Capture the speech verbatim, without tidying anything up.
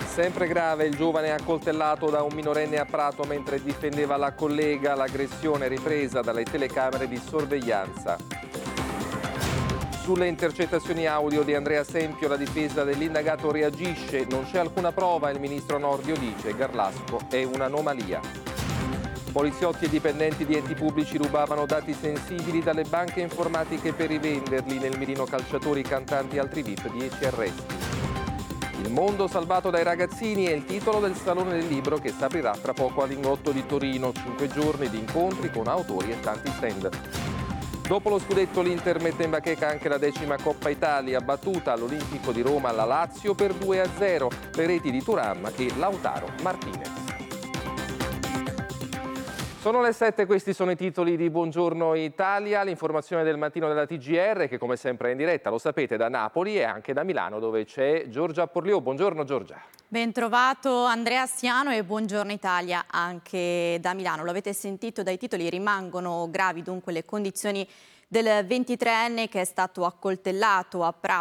Sempre grave il giovane accoltellato da un minorenne a Prato mentre difendeva la collega. L'aggressione ripresa dalle telecamere di sorveglianza. Sulle intercettazioni audio di Andrea Sempio la difesa dell'indagato reagisce. Non c'è alcuna prova, il ministro Nordio dice. Garlasco è un'anomalia. Poliziotti e dipendenti di enti pubblici rubavano dati sensibili dalle banche informatiche per rivenderli. Nel mirino calciatori, cantanti e altri V I P, dieci arresti. Il mondo salvato dai ragazzini è il titolo del Salone del Libro che si aprirà tra poco a Lingotto di Torino. Cinque giorni di incontri con autori e tanti stand. Dopo lo scudetto l'Inter mette in bacheca anche la decima Coppa Italia, battuta all'Olimpico di Roma alla Lazio per due a zero, le reti di Thuram e Lautaro Martinez. Sono le sette, questi sono i titoli di Buongiorno Italia, l'informazione del mattino della T G R che come sempre è in diretta, lo sapete, da Napoli e anche da Milano dove c'è Giorgia Porliò. Buongiorno Giorgia. Ben trovato Andrea Siano e buongiorno Italia anche da Milano. Lo avete sentito dai titoli, rimangono gravi dunque le condizioni del ventitreenne che è stato accoltellato a Prato